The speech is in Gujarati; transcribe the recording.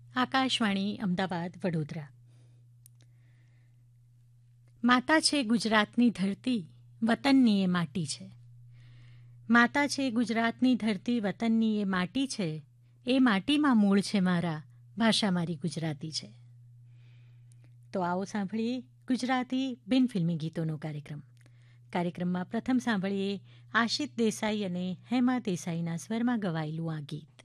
આકાશવાણી અમદાવાદ વડોદરા. માતા છે ગુજરાતની ધરતી, વતનની એ માટી છે. માતા છે ગુજરાતની ધરતી, વતનની એ માટી છે. એ માટીમાં મૂળ છે મારા, ભાષા મારી ગુજરાતી છે. તો આવો સાંભળીએ ગુજરાતી બિન ફિલ્મી ગીતોનો કાર્યક્રમ. કાર્યક્રમમાં પ્રથમ સાંભળીએ આશિત દેસાઈ અને હેમા દેસાઈના સ્વરમાં ગવાયેલું આ ગીત.